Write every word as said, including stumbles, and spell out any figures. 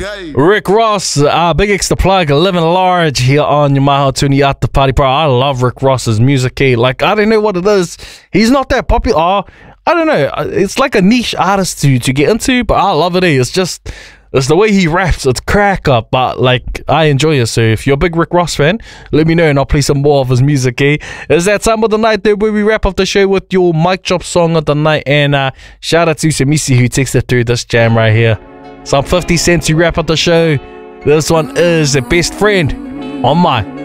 Rick Ross, uh, big extra plug, living large here on your Maha Tuni at the Party Pro. I love Rick Ross's music. Eh? Like, I don't know what it is. He's not that popular. Oh, I don't know. It's like a niche artist to, to get into, but I love it. Eh? It's just, it's the way he raps. It's crack up, but like, I enjoy it. So if you're a big Rick Ross fan, let me know and I'll play some more of his music. Eh? Is that time of the night there where we wrap up the show with your mic drop song of the night? And uh, shout out to Samisi who texted through this jam right here. Some fifty cents to wrap up the show. This one is the best friend on my